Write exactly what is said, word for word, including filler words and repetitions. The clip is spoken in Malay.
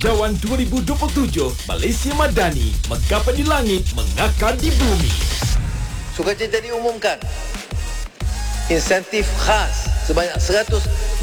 Jawan dua ribu dua puluh tujuh, Malaysia Madani, menggapai di langit, mengakar di bumi. Sukacita diumumkan insentif khas sebanyak seratus